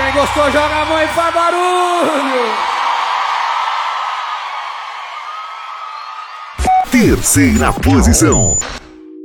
Quem gostou, joga a mão e faz barulho. Terceira posição.